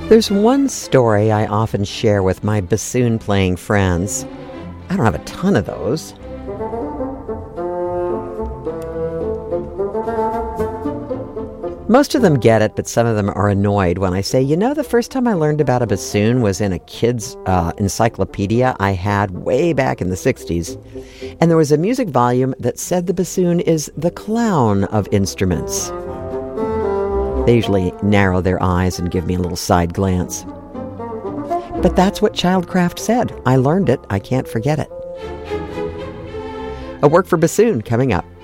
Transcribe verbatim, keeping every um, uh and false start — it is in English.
There's one story I often share with my bassoon-playing friends. I don't have a ton of those. Most of them get it, but some of them are annoyed when I say, you know, the first time I learned about a bassoon was in a kid's uh, encyclopedia I had way back in the sixties. And there was a music volume that said the bassoon is the clown of instruments. They usually narrow their eyes and give me a little side glance. But that's what Childcraft said. I learned it. I can't forget it. A work for bassoon coming up.